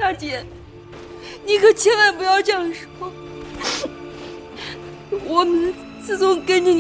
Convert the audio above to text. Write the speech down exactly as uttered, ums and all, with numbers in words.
大姐，你可千万不要这样说。我们自从跟着你